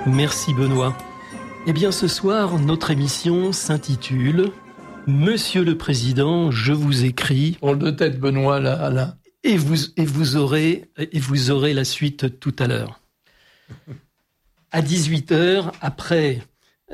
Merci Benoît. Eh bien ce soir, notre émission s'intitule « Monsieur le Président, je vous écris ». Drôle de tête Benoît là, Alain. Et vous aurez la suite tout à l'heure. À 18h, après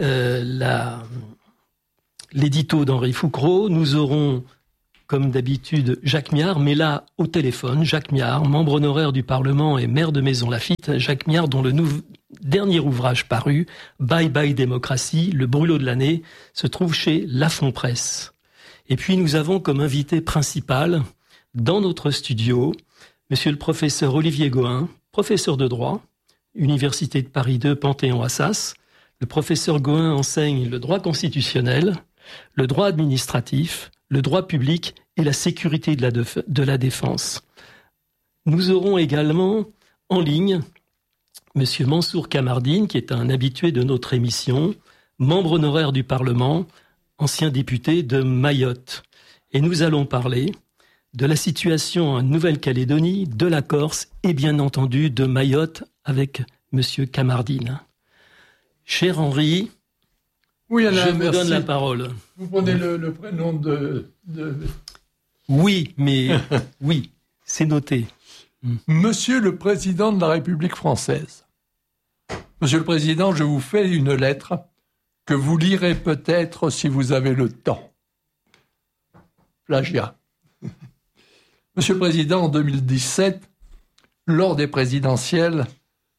l'édito d'Henri Foucrault, nous aurons, comme d'habitude, Jacques Miard, mais là, au téléphone, Jacques Miard, membre honoraire du Parlement et maire de Maisons-Laffitte, Jacques Miard, dont le dernier ouvrage paru, Bye Bye Démocratie, le brûlot de l'année, se trouve chez Lafon Presse. Et puis, nous avons comme invité principal, dans notre studio, monsieur le professeur Olivier Gohain, professeur de droit, Université de Paris 2, Panthéon-Assas. Le professeur Gohain enseigne le droit constitutionnel, le droit administratif, le droit public et la sécurité de la défense. Nous aurons également en ligne monsieur Mansour Kamardine, qui est un habitué de notre émission, membre honoraire du Parlement, ancien député de Mayotte. Et nous allons parler de la situation en Nouvelle-Calédonie, de la Corse et bien entendu de Mayotte avec monsieur Kamardine. Cher Henri, oui, Alain, je vous donne la parole. Vous prenez le prénom de... Oui, mais oui, c'est noté. Monsieur le Président de la République française. Monsieur le Président, je vous fais une lettre que vous lirez peut-être si vous avez le temps. Plagiat. Monsieur le Président, en 2017, lors des présidentielles,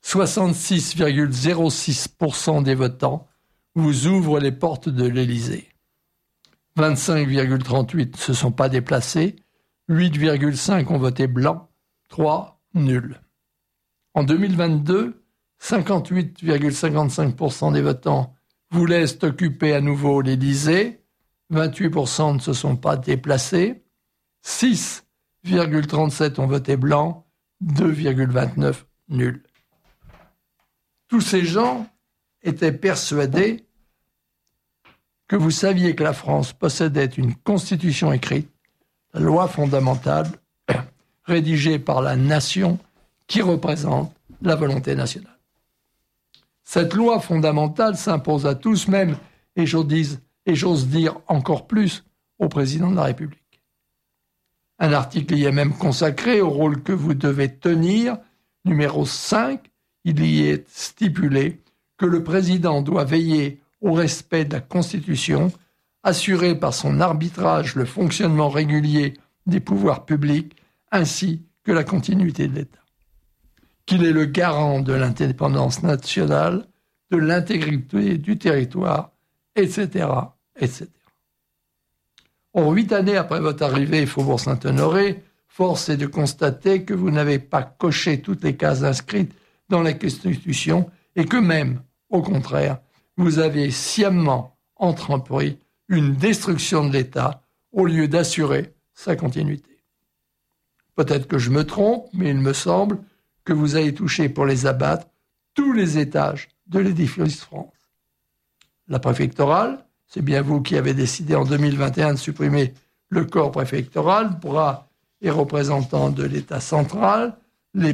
66,06% des votants vous ouvrent les portes de l'Élysée. 25,38% se sont pas déplacés, 8,5% ont voté blanc, 3 nuls. En 2022, 58,55% des votants vous laissent occuper à nouveau l'Élysée, 28% ne se sont pas déplacés, 6,37% ont voté blanc, 2,29% nuls. Tous ces gens étaient persuadés que vous saviez que la France possédait une constitution écrite, la loi fondamentale, rédigée par la nation qui représente la volonté nationale. Cette loi fondamentale s'impose à tous, même, et j'ose dire encore plus, au président de la République. Un article y est même consacré au rôle que vous devez tenir. Numéro 5, il y est stipulé que le président doit veiller au respect de la Constitution, assurer par son arbitrage le fonctionnement régulier des pouvoirs publics, ainsi que la continuité de l'État. Qu'il est le garant de l'indépendance nationale, de l'intégrité du territoire, etc., etc. Or, 8 années après votre arrivée au Faubourg Saint-Honoré, force est de constater que vous n'avez pas coché toutes les cases inscrites dans la Constitution et que même, au contraire, vous avez sciemment entrepris une destruction de l'État au lieu d'assurer sa continuité. Peut-être que je me trompe, mais il me semble que vous avez touché pour les abattre tous les étages de l'édifice France. La préfectorale, c'est bien vous qui avez décidé en 2021 de supprimer le corps préfectoral, bras et représentants de l'État central, les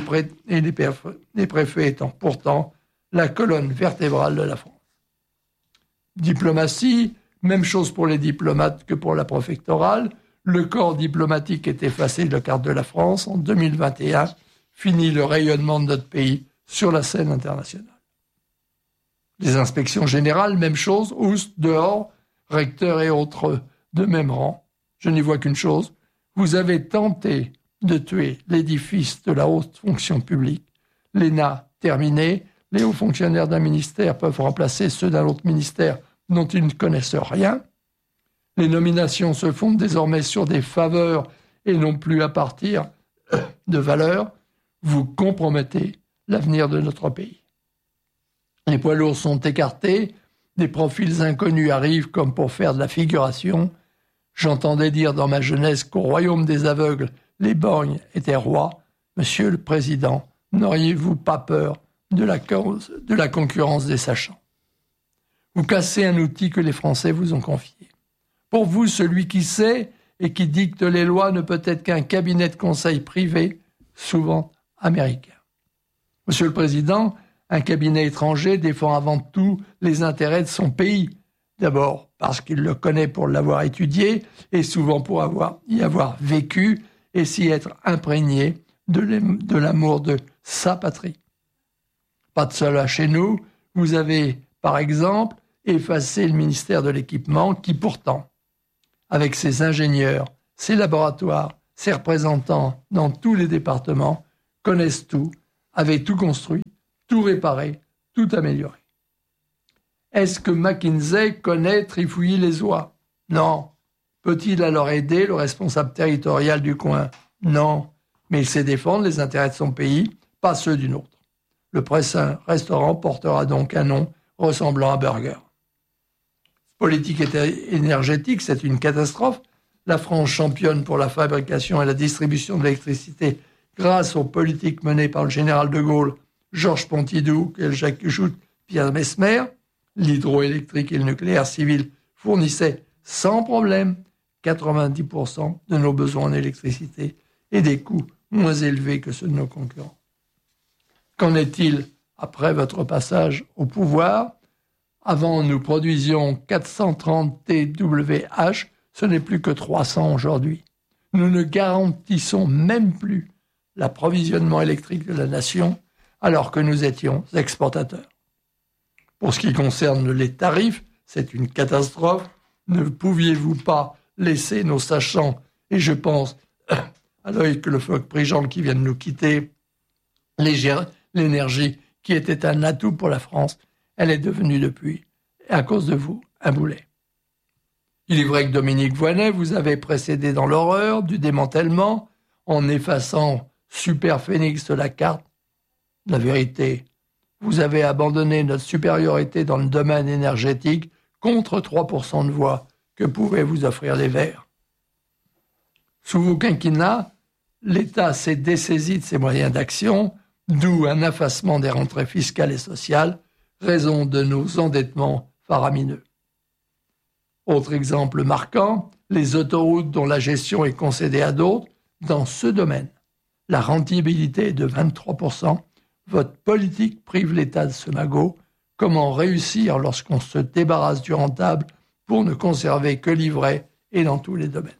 préfets étant pourtant la colonne vertébrale de la France. Diplomatie, même chose pour les diplomates que pour la préfectorale. Le corps diplomatique est effacé de la carte de la France. En 2021, fini le rayonnement de notre pays sur la scène internationale. Les inspections générales, même chose, Oust, dehors, recteurs et autres de même rang. Je n'y vois qu'une chose, vous avez tenté de tuer l'édifice de la haute fonction publique. L'ENA terminé, les hauts fonctionnaires d'un ministère peuvent remplacer ceux d'un autre ministère dont ils ne connaissent rien. Les nominations se font désormais sur des faveurs et non plus à partir de valeurs. Vous compromettez l'avenir de notre pays. Les poids lourds sont écartés, des profils inconnus arrivent comme pour faire de la figuration. J'entendais dire dans ma jeunesse qu'au royaume des aveugles, les borgnes étaient rois. Monsieur le Président, n'auriez-vous pas peur de la concurrence des sachants? Vous cassez un outil que les Français vous ont confié. Pour vous, celui qui sait et qui dicte les lois ne peut être qu'un cabinet de conseil privé, souvent américain. Monsieur le Président, un cabinet étranger défend avant tout les intérêts de son pays. D'abord parce qu'il le connaît pour l'avoir étudié et souvent pour y avoir vécu et s'y être imprégné de l'amour de sa patrie. Pas de cela chez nous. Vous avez, par exemple, effacé le ministère de l'Équipement qui pourtant, avec ses ingénieurs, ses laboratoires, ses représentants dans tous les départements, connaissent tout, avaient tout construit, tout réparé, tout amélioré. Est-ce que McKinsey connaît Trifouilly-les-Oies? Non. Peut-il alors aider le responsable territorial du coin? Non. Mais il sait défendre les intérêts de son pays, pas ceux d'une autre. Le prochain restaurant portera donc un nom ressemblant à burger. Politique énergétique, c'est une catastrophe. La France championne pour la fabrication et la distribution de l'électricité grâce aux politiques menées par le général de Gaulle, Georges Pompidou, et j'ajoute Pierre Messmer. L'hydroélectrique et le nucléaire civil fournissaient sans problème 90% de nos besoins en électricité et des coûts moins élevés que ceux de nos concurrents. Qu'en est-il après votre passage au pouvoir? Avant, nous produisions 430 TWh, ce n'est plus que 300 aujourd'hui. Nous ne garantissons même plus l'approvisionnement électrique de la nation alors que nous étions exportateurs. Pour ce qui concerne les tarifs, c'est une catastrophe. Ne pouviez-vous pas laisser nos sachants, et je pense à Loïc Lefebvre-Prigent qui vient de nous quitter, l'énergie qui était un atout pour la France, elle est devenue depuis, à cause de vous, un boulet. Il est vrai que Dominique Voynet vous avez précédé dans l'horreur du démantèlement en effaçant Super Phoenix de la carte. La vérité, vous avez abandonné notre supériorité dans le domaine énergétique contre 3% de voix que pouvaient vous offrir les Verts. Sous vos quinquennats, l'État s'est dessaisi de ses moyens d'action, d'où un effacement des rentrées fiscales et sociales, raison de nos endettements faramineux. Autre exemple marquant, les autoroutes dont la gestion est concédée à d'autres, dans ce domaine, la rentabilité est de 23%. Votre politique prive l'État de ce magot. Comment réussir lorsqu'on se débarrasse du rentable pour ne conserver que l'ivraie et dans tous les domaines?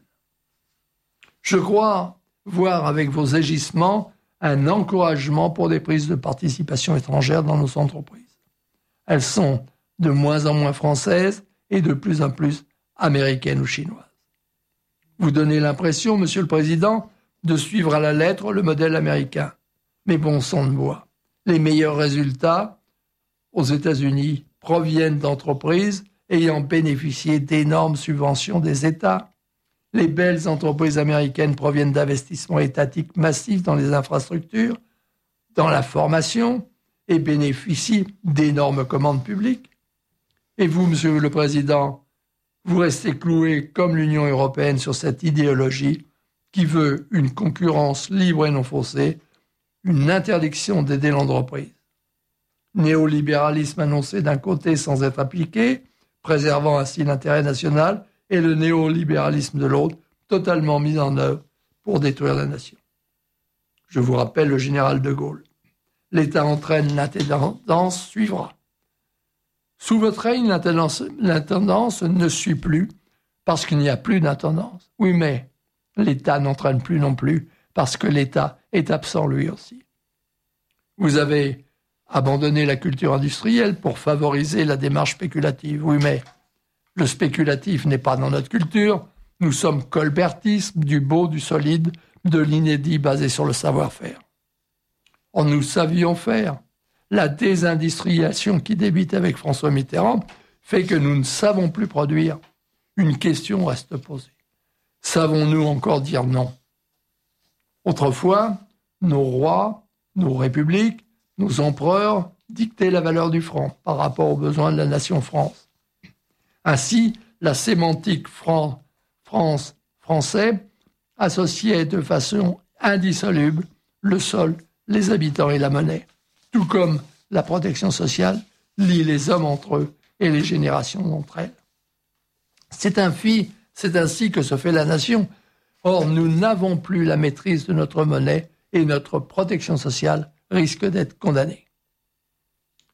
Je crois voir avec vos agissements un encouragement pour des prises de participation étrangères dans nos entreprises. Elles sont de moins en moins françaises et de plus en plus américaines ou chinoises. Vous donnez l'impression, Monsieur le Président, de suivre à la lettre le modèle américain. Mais bon sang de bois. Les meilleurs résultats aux États-Unis proviennent d'entreprises ayant bénéficié d'énormes subventions des États. Les belles entreprises américaines proviennent d'investissements étatiques massifs dans les infrastructures, dans la formation et bénéficient d'énormes commandes publiques. Et vous, Monsieur le Président, vous restez cloué comme l'Union européenne sur cette idéologie qui veut une concurrence libre et non faussée, une interdiction d'aider l'entreprise. Néolibéralisme annoncé d'un côté sans être appliqué, préservant ainsi l'intérêt national, et le néolibéralisme de l'autre, totalement mis en œuvre pour détruire la nation. Je vous rappelle le général de Gaulle. L'État entraîne, l'intendance suivra. Sous votre règne, l'intendance ne suit plus parce qu'il n'y a plus d'intendance. Oui, mais l'État n'entraîne plus non plus parce que l'État est absent lui aussi. Vous avez abandonné la culture industrielle pour favoriser la démarche spéculative. Oui, mais le spéculatif n'est pas dans notre culture. Nous sommes colbertisme, du beau, du solide, de l'inédit basé sur le savoir-faire. Or, nous savions faire. La désindustrialisation qui débute avec François Mitterrand fait que nous ne savons plus produire. Une question reste posée. Savons-nous encore dire non? Autrefois, nos rois, nos républiques, nos empereurs dictaient la valeur du franc par rapport aux besoins de la nation France. Ainsi, la sémantique français associait de façon indissoluble le sol, les habitants et la monnaie, tout comme la protection sociale lie les hommes entre eux et les générations entre elles. C'est ainsi que se fait la nation. Or, nous n'avons plus la maîtrise de notre monnaie et notre protection sociale risque d'être condamnée.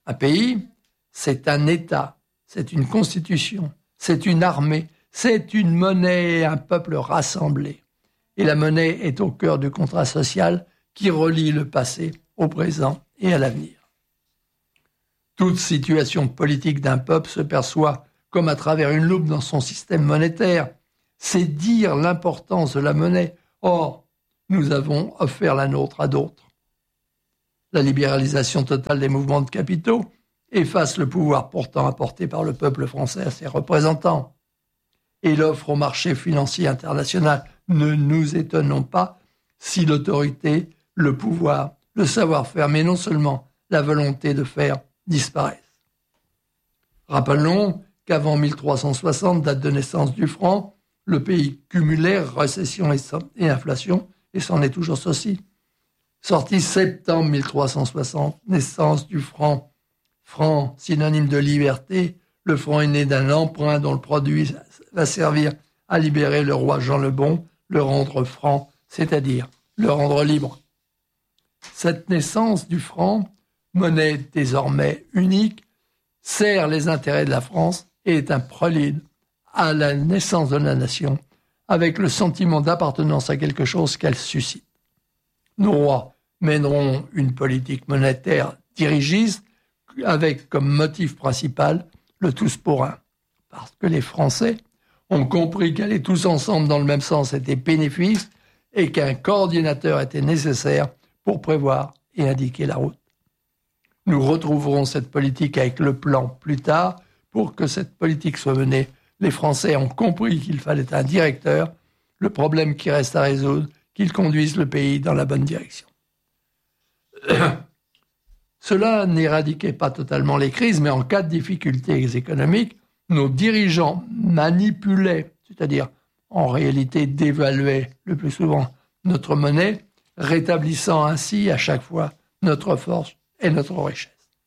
Un pays, c'est un État, c'est une constitution, c'est une armée, c'est une monnaie et un peuple rassemblé. Et la monnaie est au cœur du contrat social qui relie le passé au présent et à l'avenir. Toute situation politique d'un peuple se perçoit comme à travers une loupe dans son système monétaire. C'est dire l'importance de la monnaie. Or, nous avons offert la nôtre à d'autres. La libéralisation totale des mouvements de capitaux efface le pouvoir pourtant apporté par le peuple français à ses représentants. Et l'offre au marché financier international, ne nous étonnons pas si l'autorité, le pouvoir, le savoir-faire, mais non seulement la volonté de faire disparaissent. Rappelons qu'avant 1360, date de naissance du franc, le pays cumulait récession et inflation, et c'en est toujours ceci. Sorti septembre 1360, naissance du franc. Franc, synonyme de liberté, le franc est né d'un emprunt dont le produit va servir à libérer le roi Jean le Bon, le rendre franc, c'est-à-dire le rendre libre. Cette naissance du franc, monnaie désormais unique, sert les intérêts de la France et est un prélude à la naissance de la nation, avec le sentiment d'appartenance à quelque chose qu'elle suscite. Nos rois mèneront une politique monétaire dirigiste avec comme motif principal le tous pour un, parce que les Français ont compris qu'aller tous ensemble dans le même sens était bénéfique et qu'un coordinateur était nécessaire pour prévoir et indiquer la route. Nous retrouverons cette politique avec le plan plus tard. Pour que cette politique soit menée, les Français ont compris qu'il fallait un directeur. Le problème qui reste à résoudre, qu'il conduise le pays dans la bonne direction. Cela n'éradiquait pas totalement les crises, mais en cas de difficultés économiques, nos dirigeants manipulaient, c'est-à-dire en réalité dévaluaient le plus souvent notre monnaie, rétablissant ainsi à chaque fois notre force et notre richesse.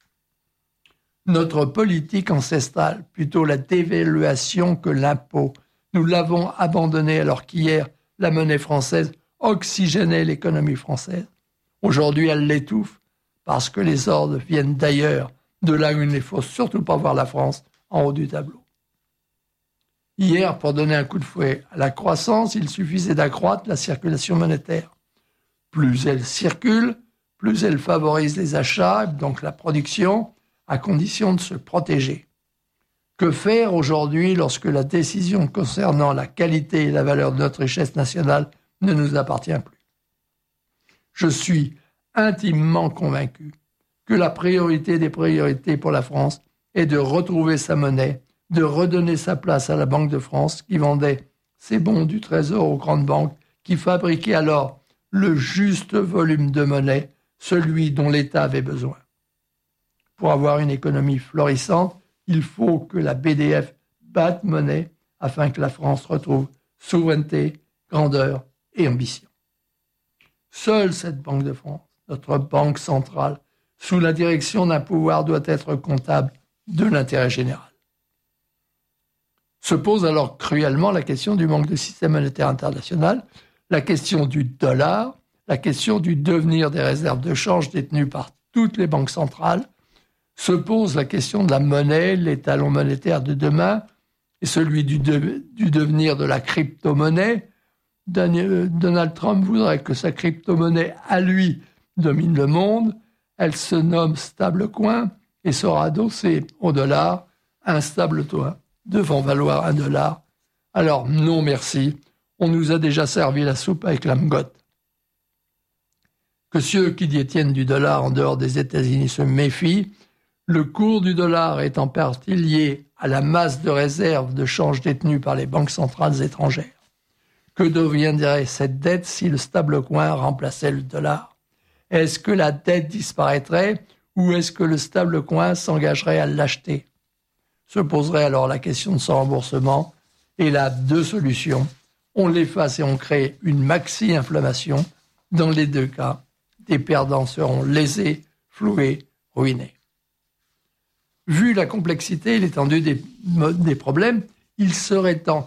Notre politique ancestrale, plutôt la dévaluation que l'impôt, nous l'avons abandonnée alors qu'hier, la monnaie française oxygénait l'économie française. Aujourd'hui, elle l'étouffe parce que les ordres viennent d'ailleurs, de là où il ne faut surtout pas voir la France en haut du tableau. Hier, pour donner un coup de fouet à la croissance, il suffisait d'accroître la circulation monétaire. Plus elle circule, plus elle favorise les achats, donc la production, à condition de se protéger. Que faire aujourd'hui lorsque la décision concernant la qualité et la valeur de notre richesse nationale ne nous appartient plus? Je suis intimement convaincu que la priorité des priorités pour la France est de retrouver sa monnaie, de redonner sa place à la Banque de France qui vendait ses bons du Trésor aux grandes banques, qui fabriquaient alors le juste volume de monnaie, celui dont l'État avait besoin. Pour avoir une économie florissante, il faut que la BDF batte monnaie afin que la France retrouve souveraineté, grandeur et ambition. Seule cette Banque de France, notre banque centrale, sous la direction d'un pouvoir, doit être comptable de l'intérêt général. Se pose alors cruellement la question du manque de système monétaire international, la question du dollar, la question du devenir des réserves de change détenues par toutes les banques centrales, se pose la question de la monnaie, l'étalon monétaire de demain, et celui du devenir de la crypto-monnaie. Donald Trump voudrait que sa crypto-monnaie, à lui, domine le monde. Elle se nomme stablecoin et sera adossée au dollar, un stablecoin devant valoir $1. Alors, non merci, on nous a déjà servi la soupe avec la mgote. Que ceux qui détiennent du dollar en dehors des États-Unis se méfient, le cours du dollar est en partie lié à la masse de réserves de change détenues par les banques centrales étrangères. Que deviendrait cette dette si le stablecoin remplaçait le dollar? Est-ce que la dette disparaîtrait ou est-ce que le stablecoin s'engagerait à l'acheter? Se poserait alors la question de son remboursement. Et là, deux solutions. On l'efface et on crée une maxi-inflammation. Dans les deux cas, des perdants seront lésés, floués, ruinés. Vu la complexité et l'étendue des problèmes, il serait temps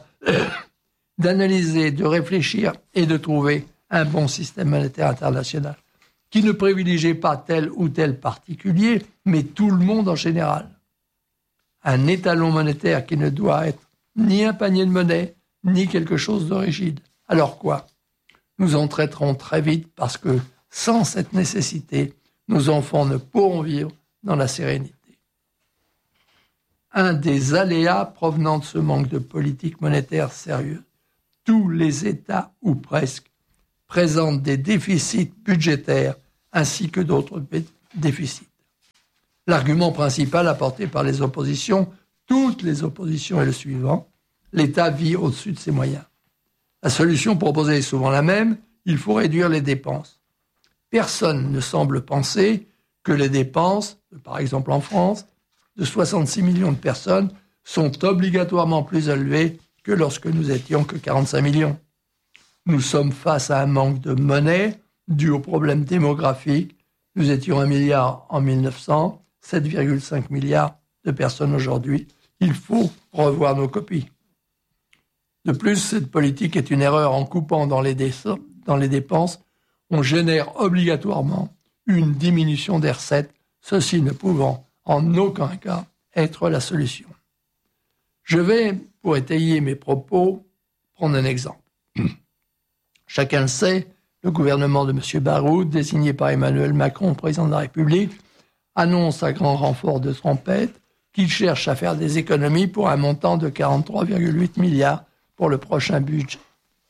d'analyser, de réfléchir et de trouver un bon système monétaire international. qui ne privilégie pas tel ou tel particulier, mais tout le monde en général. Un étalon monétaire qui ne doit être ni un panier de monnaie, ni quelque chose de rigide. Alors quoi? Nous en traiterons très vite parce que sans cette nécessité, nos enfants ne pourront vivre dans la sérénité. Un des aléas provenant de ce manque de politique monétaire sérieuse, tous les États, ou presque, présentent des déficits budgétaires ainsi que d'autres déficits. L'argument principal apporté par les oppositions, toutes les oppositions, est le suivant: l'État vit au-dessus de ses moyens. La solution proposée est souvent la même: il faut réduire les dépenses. Personne ne semble penser que les dépenses, par exemple en France, de 66 millions de personnes sont obligatoirement plus élevées que lorsque nous étions que 45 millions. Nous sommes face à un manque de monnaie dû aux problèmes démographiques. Nous étions 1 milliard en 1900, 7,5 milliards de personnes aujourd'hui. Il faut revoir nos copies. De plus, cette politique est une erreur. En coupant dans les dépenses, on génère obligatoirement une diminution des recettes, ceci ne pouvant en aucun cas être la solution. Je vais, pour étayer mes propos, prendre un exemple. Chacun le sait, le gouvernement de M. Barrot, désigné par Emmanuel Macron, président de la République, annonce à grand renfort de trompette qu'il cherche à faire des économies pour un montant de 43,8 milliards pour le prochain budget.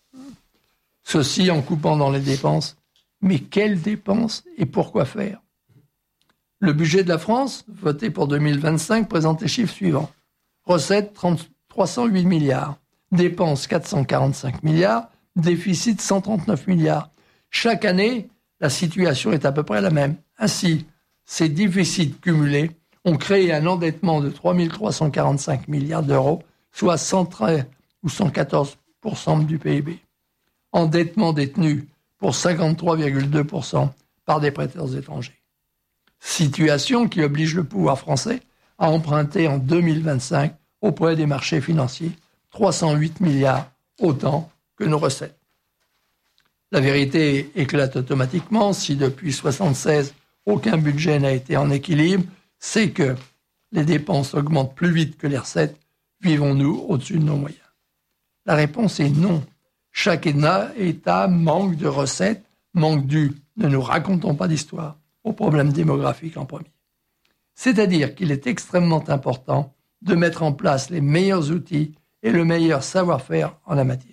Ceci en coupant dans les dépenses. Mais quelles dépenses et pourquoi faire? Le budget de la France, voté pour 2025, présente les chiffres suivants. Recettes, 308 milliards. Dépenses, 445 milliards. Déficit, 139 milliards. Chaque année, la situation est à peu près la même. Ainsi, ces déficits cumulés ont créé un endettement de 3 345 milliards d'euros, soit 113 ou 114% du PIB. Endettement détenu pour 53,2% par des prêteurs étrangers. Situation qui oblige le pouvoir français à emprunter en 2025 auprès des marchés financiers 308 milliards, autant que nos recettes. La vérité éclate automatiquement. Si depuis 1976, aucun budget n'a été en équilibre, c'est que les dépenses augmentent plus vite que les recettes. Vivons-nous au-dessus de nos moyens? La réponse est non. Chaque État manque de recettes, manque dû, ne nous racontons pas d'histoire, aux problèmes démographiques en premier. C'est-à-dire qu'il est extrêmement important de mettre en place les meilleurs outils et le meilleur savoir-faire en la matière.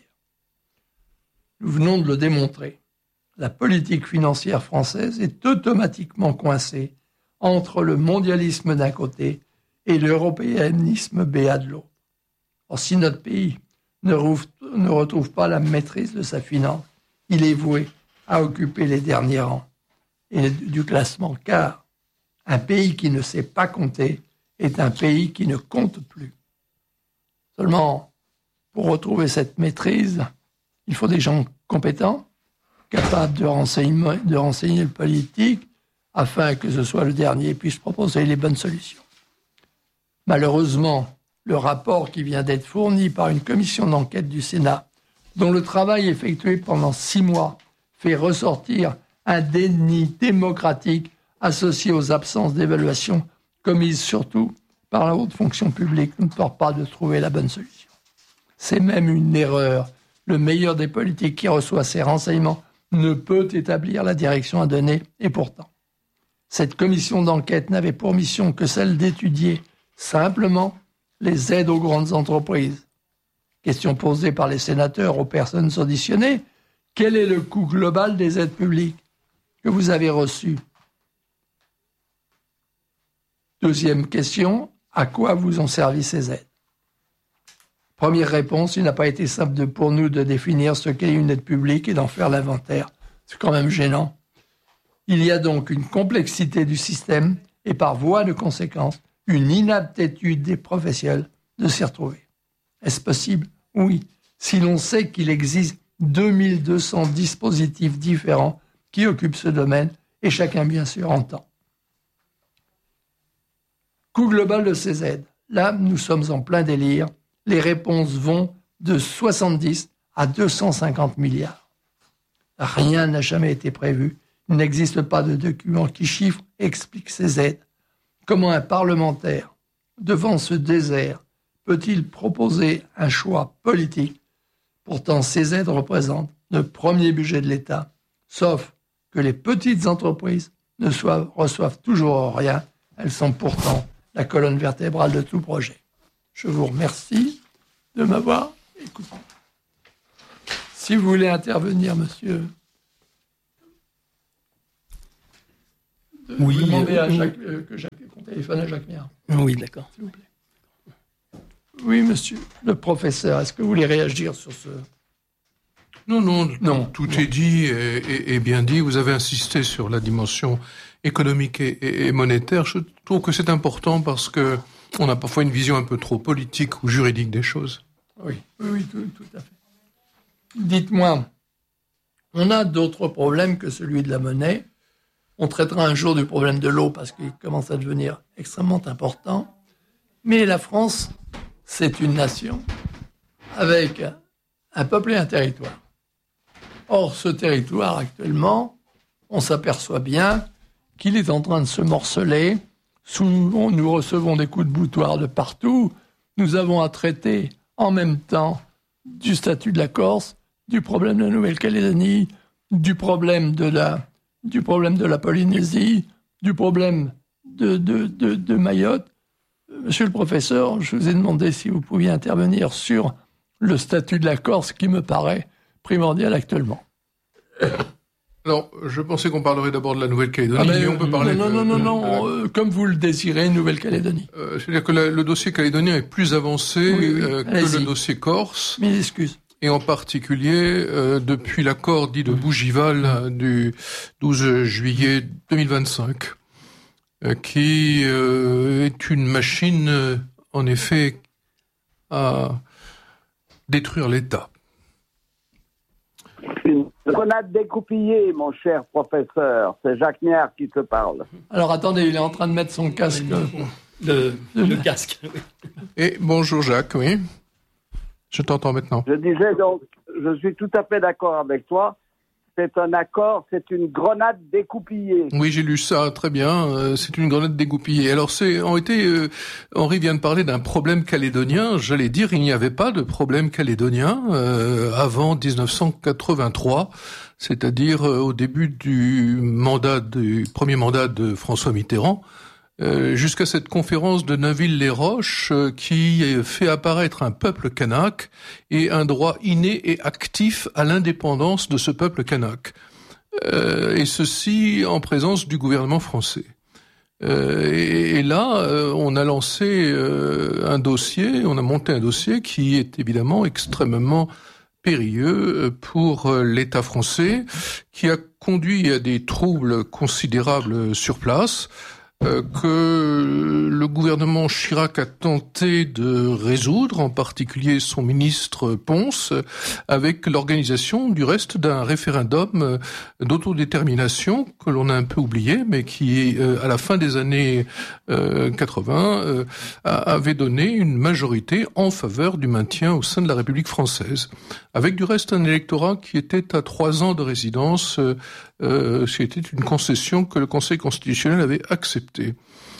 Nous venons de le démontrer. La politique financière française est automatiquement coincée entre le mondialisme d'un côté et l'européanisme béat de l'autre. Or, si notre pays ne retrouve pas la maîtrise de sa finance, il est voué à occuper les derniers rangs du classement, car un pays qui ne sait pas compter est un pays qui ne compte plus. Seulement, pour retrouver cette maîtrise, il faut des gens compétents, capables de renseigner le politique, afin que ce soit le dernier puisse proposer les bonnes solutions. Malheureusement, le rapport qui vient d'être fourni par une commission d'enquête du Sénat, dont le travail effectué pendant 6 mois fait ressortir un déni démocratique associé aux absences d'évaluation commises surtout par la haute fonction publique, ne tente pas de trouver la bonne solution. C'est même une erreur. Le meilleur des politiques qui reçoit ces renseignements ne peut établir la direction à donner, et pourtant, cette commission d'enquête n'avait pour mission que celle d'étudier simplement les aides aux grandes entreprises. Question posée par les sénateurs aux personnes auditionnées: quel est le coût global des aides publiques que vous avez reçues? Deuxième question, à quoi vous ont servi ces aides? Première réponse, il n'a pas été simple pour nous de définir ce qu'est une aide publique et d'en faire l'inventaire. C'est quand même gênant. Il y a donc une complexité du système et par voie de conséquence, une inaptitude des professionnels de s'y retrouver. Est-ce possible? Oui, si l'on sait qu'il existe 2200 dispositifs différents qui occupent ce domaine et chacun bien sûr entend. Coût global de ces aides. Là, nous sommes en plein délire. Les réponses vont de 70 à 250 milliards. Rien n'a jamais été prévu. Il n'existe pas de document qui chiffre et explique ces aides. Comment un parlementaire, devant ce désert, peut-il proposer un choix politique? Pourtant, ces aides représentent le premier budget de l'État, sauf que les petites entreprises reçoivent toujours rien. Elles sont pourtant la colonne vertébrale de tout projet. Je vous remercie de m'avoir écouté. Si vous voulez intervenir, monsieur, oui, vous demandez qu'on téléphone à Jacques Miard. Oui, d'accord. S'il vous plaît. Oui, monsieur le professeur, est-ce que vous voulez réagir sur ce... Non, tout est dit et bien dit. Vous avez insisté sur la dimension économique et monétaire. Je trouve que c'est important parce que on a parfois une vision un peu trop politique ou juridique des choses. Oui, tout à fait. Dites-moi, on a d'autres problèmes que celui de la monnaie. On traitera un jour du problème de l'eau parce qu'il commence à devenir extrêmement important. Mais la France, c'est une nation avec un peuple et un territoire. Or, ce territoire, actuellement, on s'aperçoit bien qu'il est en train de se morceler. Nous recevons des coups de boutoir de partout. Nous avons à traiter en même temps du statut de la Corse, du problème de la Nouvelle-Calédonie, du problème de la Polynésie, du problème de Mayotte. Monsieur le professeur, je vous ai demandé si vous pouviez intervenir sur le statut de la Corse qui me paraît primordial actuellement. Alors, je pensais qu'on parlerait d'abord de la Nouvelle-Calédonie, mais on peut parler Non, comme vous le désirez, Nouvelle-Calédonie. C'est-à-dire que le dossier calédonien est plus avancé que le dossier corse. Mille excuses. Et en particulier, depuis l'accord dit de Bougival du 12 juillet 2025, qui est une machine, en effet, à détruire l'État. Une grenade découpillée, mon cher professeur. C'est Jacques Miard qui te parle. Alors attendez, il est en train de mettre son casque. Le casque. Et bonjour Jacques, oui. Je t'entends maintenant. Je disais donc, je suis tout à fait d'accord avec toi. C'est un accord, c'est une grenade découpillée. Oui, j'ai lu ça, très bien. C'est une grenade dégoupillée. Alors, Henri vient de parler d'un problème calédonien. J'allais dire, il n'y avait pas de problème calédonien avant 1983, c'est-à-dire au début du premier mandat de François Mitterrand. Jusqu'à cette conférence de Neuville-les-Roches qui fait apparaître un peuple kanak et un droit inné et actif à l'indépendance de ce peuple kanak. Et ceci en présence du gouvernement français. Et là, on a lancé on a monté un dossier qui est évidemment extrêmement périlleux pour l'État français, qui a conduit à des troubles considérables sur place, que le gouvernement Chirac a tenté de résoudre, en particulier son ministre Pons, avec l'organisation du reste d'un référendum d'autodétermination que l'on a un peu oublié, mais qui, à la fin des années 80, avait donné une majorité en faveur du maintien au sein de la République française, avec du reste un électorat qui était à 3 ans de résidence. C'était une concession que le Conseil constitutionnel avait acceptée.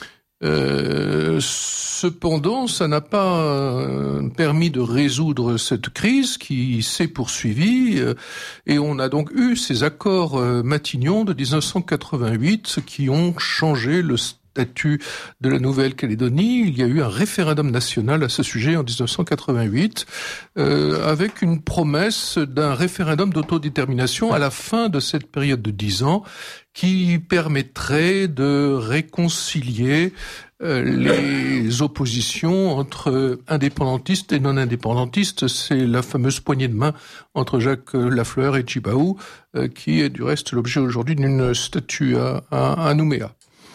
Cependant, ça n'a pas permis de résoudre cette crise qui s'est poursuivie et on a donc eu ces accords Matignon de 1988 qui ont changé le statut de la Nouvelle-Calédonie. Il y a eu un référendum national à ce sujet en 1988 avec une promesse d'un référendum d'autodétermination à la fin de cette période de 10 ans qui permettrait de réconcilier les oppositions entre indépendantistes et non-indépendantistes. C'est la fameuse poignée de main entre Jacques Lafleur et Tjibaou qui est du reste l'objet aujourd'hui d'une statue à Nouméa.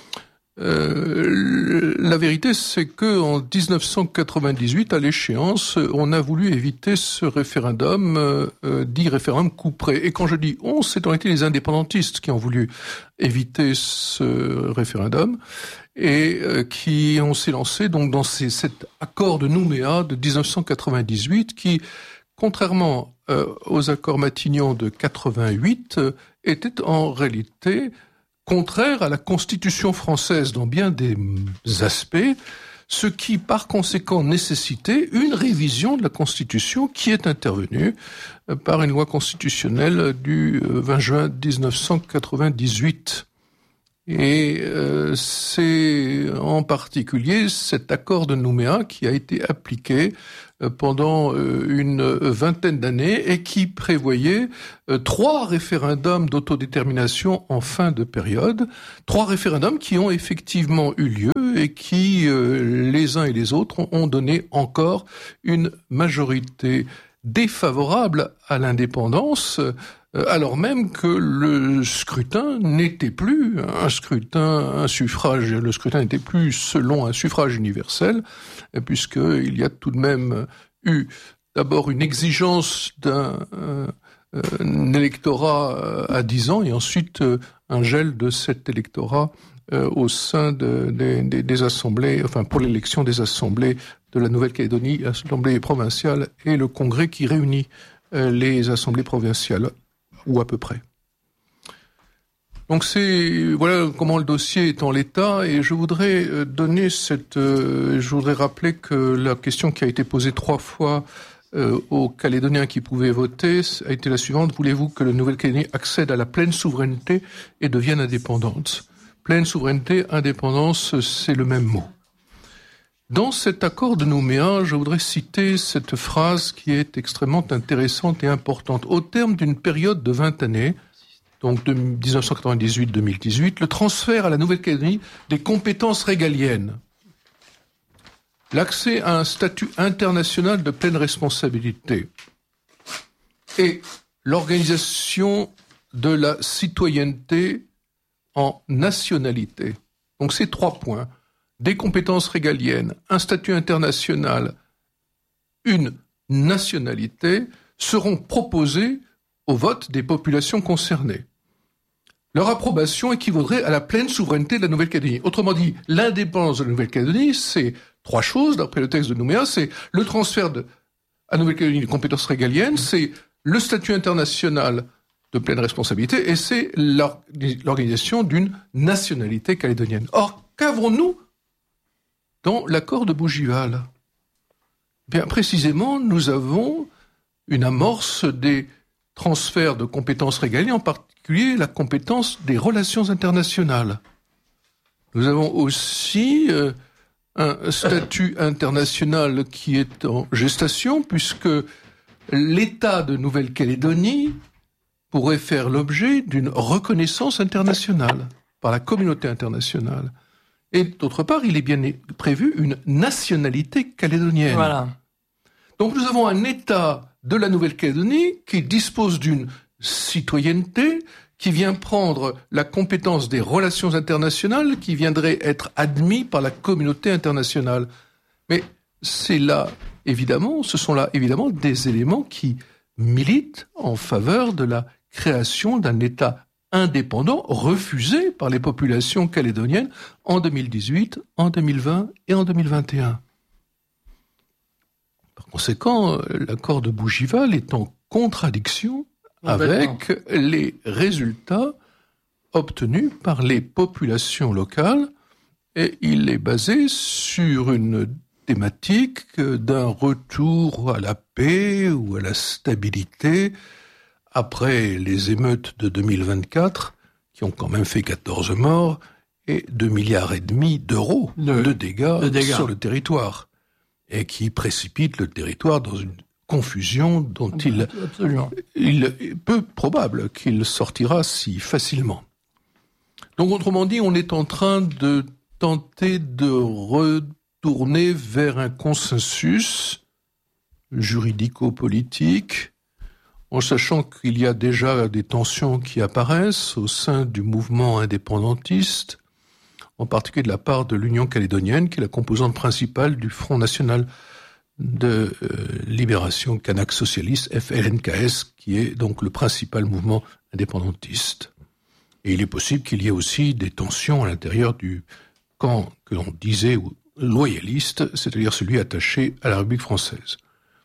La vérité, c'est que en 1998, à l'échéance, on a voulu éviter ce référendum, dit référendum couperet. Et quand je dis on, c'est en réalité les indépendantistes qui ont voulu éviter ce référendum et s'est lancé donc dans cet accord de Nouméa de 1998 qui contrairement aux accords Matignon de 88, était en réalité contraire à la Constitution française dans bien des aspects, ce qui par conséquent nécessitait une révision de la Constitution qui est intervenue par une loi constitutionnelle du 20 juin 1998. Et c'est en particulier cet accord de Nouméa qui a été appliqué pendant une vingtaine d'années et qui prévoyait 3 référendums d'autodétermination en fin de période, 3 référendums qui ont effectivement eu lieu et qui, les uns et les autres, ont donné encore une majorité défavorable à l'indépendance, alors même que le scrutin n'était plus un suffrage, le scrutin n'était plus selon un suffrage universel, puisqu'il y a tout de même eu d'abord une exigence d'un électorat à 10 ans et ensuite un gel de cet électorat au sein des assemblées, enfin pour l'élection des assemblées de la Nouvelle-Calédonie, l'assemblée provinciale et le congrès qui réunit les assemblées provinciales, ou à peu près. Donc voilà comment le dossier est en l'état, et je voudrais rappeler que la question qui a été posée 3 fois aux Calédoniens qui pouvaient voter a été la suivante: voulez-vous que la Nouvelle-Calédonie accède à la pleine souveraineté et devienne indépendante? Pleine souveraineté, indépendance, c'est le même mot. Dans cet accord de Nouméa, je voudrais citer cette phrase qui est extrêmement intéressante et importante. Au terme d'une période de 20 années, donc de 1998-2018, le transfert à la Nouvelle-Calédonie des compétences régaliennes, l'accès à un statut international de pleine responsabilité et l'organisation de la citoyenneté en nationalité. Donc ces 3 points, des compétences régaliennes, un statut international, une nationalité, seront proposés au vote des populations concernées. Leur approbation équivaudrait à la pleine souveraineté de la Nouvelle-Calédonie. Autrement dit, l'indépendance de la Nouvelle-Calédonie, c'est 3 choses, d'après le texte de Nouméa, c'est le transfert à Nouvelle-Calédonie des compétences régaliennes, c'est le statut international de pleine responsabilité, et c'est l'organisation d'une nationalité calédonienne. Or, qu'avons-nous dans l'accord de Bougival? Bien précisément, nous avons une amorce des transferts de compétences régaliennes, en particulier la compétence des relations internationales. Nous avons aussi un statut international qui est en gestation, puisque l'État de Nouvelle-Calédonie pourrait faire l'objet d'une reconnaissance internationale par la communauté internationale. Et d'autre part, il est bien prévu une nationalité calédonienne. Voilà. Donc nous avons un État de la Nouvelle-Calédonie qui dispose d'une citoyenneté, qui vient prendre la compétence des relations internationales, qui viendrait être admis par la communauté internationale. Mais ce sont là évidemment des éléments qui militent en faveur de la création d'un État indépendant refusé par les populations calédoniennes en 2018, en 2020 et en 2021. Par conséquent, l'accord de Bougival est en contradiction avec les résultats obtenus par les populations locales, et il est basé sur une thématique d'un retour à la paix ou à la stabilité après les émeutes de 2024, qui ont quand même fait 14 morts et 2,5 milliards d'euros de dégâts sur le territoire, et qui précipitent le territoire dans une confusion dont il est peu probable qu'il sortira si facilement. Donc, autrement dit, on est en train de tenter de retourner vers un consensus juridico-politique, en sachant qu'il y a déjà des tensions qui apparaissent au sein du mouvement indépendantiste, en particulier de la part de l'Union calédonienne, qui est la composante principale du Front national de libération kanak socialiste, FLNKS, qui est donc le principal mouvement indépendantiste. Et il est possible qu'il y ait aussi des tensions à l'intérieur du camp que l'on disait loyaliste, c'est-à-dire celui attaché à la République française.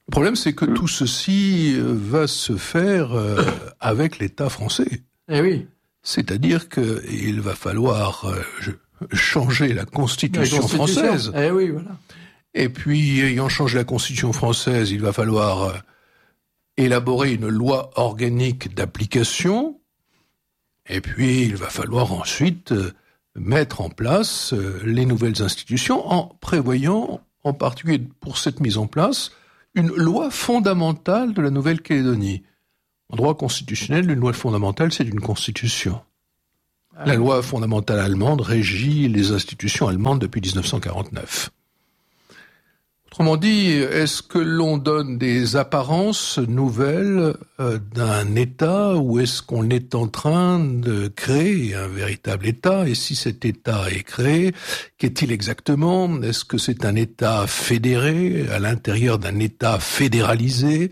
Le problème, c'est que tout ceci va se faire avec l'État français. Eh oui. C'est-à-dire qu'il va falloir changer la Constitution française. Eh oui, voilà. Et puis, ayant changé la Constitution française, il va falloir élaborer une loi organique d'application. Et puis, il va falloir ensuite mettre en place les nouvelles institutions en prévoyant, en particulier pour cette mise en place, une loi fondamentale de la Nouvelle-Calédonie. En droit constitutionnel, une loi fondamentale, c'est une constitution. La loi fondamentale allemande régit les institutions allemandes depuis 1949. Autrement dit, est-ce que l'on donne des apparences nouvelles d'un État ou est-ce qu'on est en train de créer un véritable État? Et si cet État est créé, qu'est-il exactement? Est-ce que c'est un État fédéré à l'intérieur d'un État fédéralisé?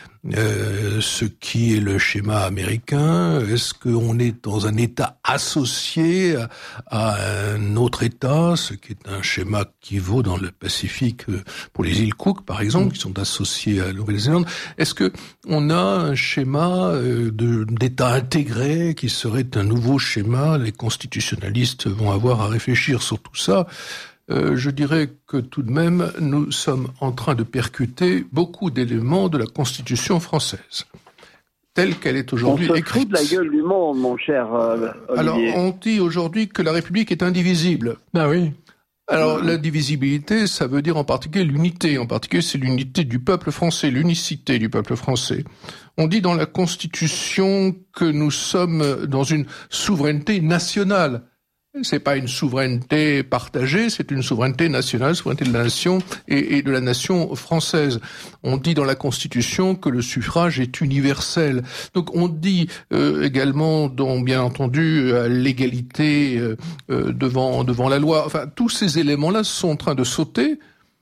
Ce qui est le schéma américain? Est-ce qu'on est dans un État associé à un autre État, ce qui est un schéma qui vaut dans le Pacifique pour les îles Cook, par exemple, qui sont associées à la Nouvelle-Zélande? Est-ce que on a un schéma d'État intégré qui serait un nouveau schéma? Les constitutionnalistes vont avoir à réfléchir sur tout ça. Je dirais que tout de même, nous sommes en train de percuter beaucoup d'éléments de la Constitution française, telle qu'elle est aujourd'hui écrite. On se fout de la gueule du monde, mon cher Olivier. Alors, on dit aujourd'hui que la République est indivisible. Ah oui. Alors, l'indivisibilité, ça veut dire en particulier l'unité. En particulier, c'est l'unité du peuple français, l'unicité du peuple français. On dit dans la Constitution que nous sommes dans une souveraineté nationale. C'est pas une souveraineté partagée, c'est une souveraineté nationale, souveraineté de la nation et de la nation française. On dit dans la Constitution que le suffrage est universel. Donc on dit également, bien entendu, l'égalité devant la loi. Enfin, tous ces éléments-là sont en train de sauter.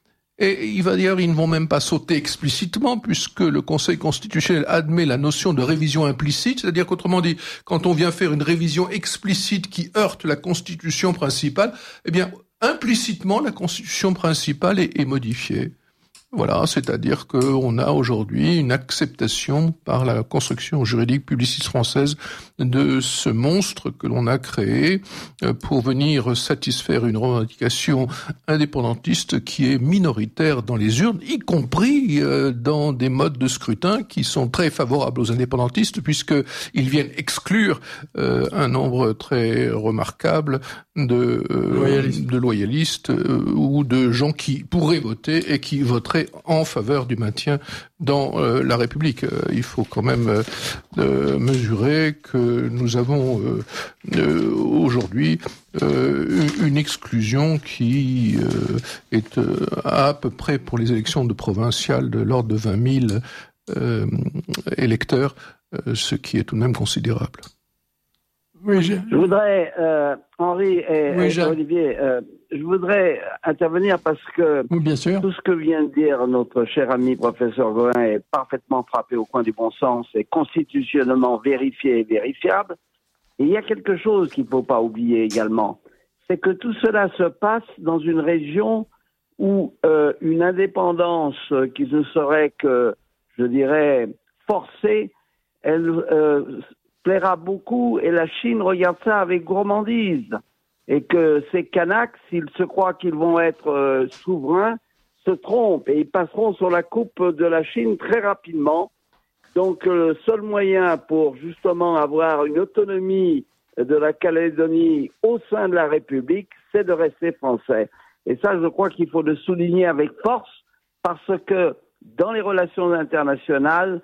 Et ils ne vont même pas sauter explicitement puisque le Conseil constitutionnel admet la notion de révision implicite, c'est-à-dire qu'autrement dit, quand on vient faire une révision explicite qui heurte la Constitution principale, eh bien, implicitement, la Constitution principale est modifiée. Voilà, c'est-à-dire qu'on a aujourd'hui une acceptation par la construction juridique publiciste française de ce monstre que l'on a créé pour venir satisfaire une revendication indépendantiste qui est minoritaire dans les urnes, y compris dans des modes de scrutin qui sont très favorables aux indépendantistes puisqu'ils viennent exclure un nombre très remarquable de loyalistes ou de gens qui pourraient voter et qui voteraient en faveur du maintien dans la République. Il faut quand même mesurer que nous avons aujourd'hui une exclusion qui est à peu près pour les élections de provinciales de l'ordre de 20 000 électeurs, ce qui est tout de même considérable. Oui, je voudrais, Henri et Olivier, je voudrais intervenir parce que bien sûr. Tout ce que vient de dire notre cher ami professeur Goin est parfaitement frappé au coin du bon sens et constitutionnellement vérifié et vérifiable. Et il y a quelque chose qu'il ne faut pas oublier également, c'est que tout cela se passe dans une région où une indépendance qui ne serait que, je dirais, forcée, elle plaira beaucoup et la Chine regarde ça avec gourmandise. Et que ces Kanaks, s'ils se croient qu'ils vont être souverains, se trompent et ils passeront sur la coupe de la Chine très rapidement. Donc le seul moyen pour justement avoir une autonomie de la Calédonie au sein de la République, c'est de rester français. Et ça, je crois qu'il faut le souligner avec force parce que dans les relations internationales,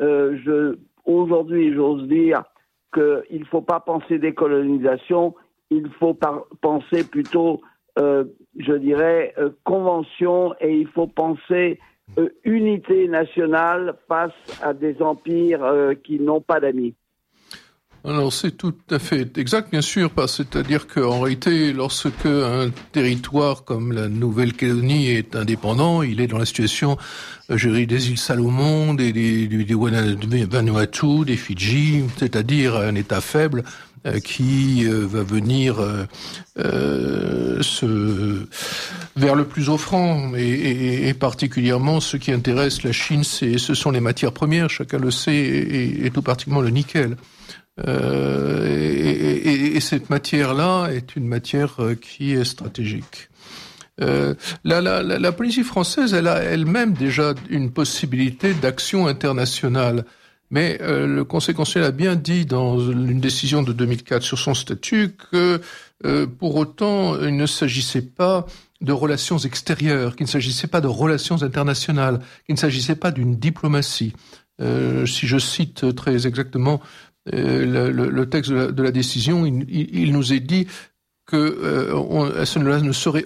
aujourd'hui, j'ose dire qu'il ne faut pas penser décolonisation, il faut penser plutôt, je dirais, convention, et il faut penser unité nationale face à des empires qui n'ont pas d'amis. Alors c'est tout à fait exact, bien sûr, c'est-à-dire qu'en réalité, lorsque un territoire comme la Nouvelle-Calédonie est indépendant, il est dans la situation, des îles Salomon, des Vanuatu, des Fidji, c'est-à-dire un État faible vers le plus offrant, et particulièrement ce qui intéresse la Chine, ce sont les matières premières, chacun le sait, et tout particulièrement le nickel. Et cette matière-là est une matière qui est stratégique. La politique française, elle a elle-même déjà une possibilité d'action internationale. Mais le Conseil constitutionnel a bien dit dans une décision de 2004 sur son statut que pour autant il ne s'agissait pas de relations extérieures, qu'il ne s'agissait pas de relations internationales, qu'il ne s'agissait pas d'une diplomatie. Si je cite très exactement le texte de la décision, il nous est dit que cela ne saurait